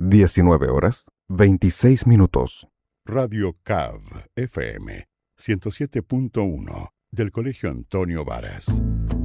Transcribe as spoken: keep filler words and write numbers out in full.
diecinueve horas, veintiséis minutos. Radio C A V F M ciento siete punto uno del Colegio Antonio Varas.